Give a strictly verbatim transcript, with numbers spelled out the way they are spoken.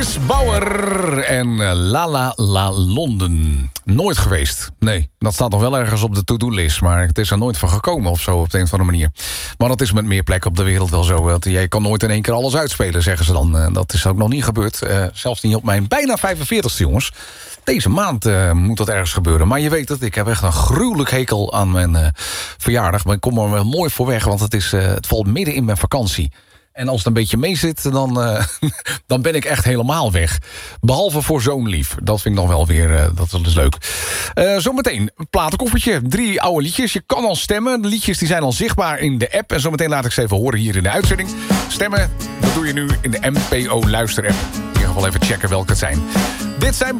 Chris Bauer en uh, La La La Londen. Nooit geweest. Nee, dat staat nog wel ergens op de to-do-list. Maar het is er nooit van gekomen of zo op de een of andere manier. Maar dat is met meer plekken op de wereld wel zo. Want jij kan nooit in één keer alles uitspelen, zeggen ze dan. Uh, dat is ook nog niet gebeurd. Uh, zelfs niet op mijn bijna vijfenveertigste, jongens. Deze maand uh, moet dat ergens gebeuren. Maar je weet het, ik heb echt een gruwelijk hekel aan mijn uh, verjaardag. Maar ik kom er wel mooi voor weg, want het, is, uh, het valt midden in mijn vakantie. En als het een beetje mee zit, dan, uh, dan ben ik echt helemaal weg. Behalve voor zo'n lief. Dat vind ik nog wel weer, uh, dat is leuk. Uh, zometeen, een platenkoffertje. Drie oude liedjes. Je kan al stemmen. De liedjes die zijn al zichtbaar in de app. En zometeen laat ik ze even horen hier in de uitzending. Stemmen, dat doe je nu in de M P O Luister-app. In ieder geval even checken welke het zijn. Dit zijn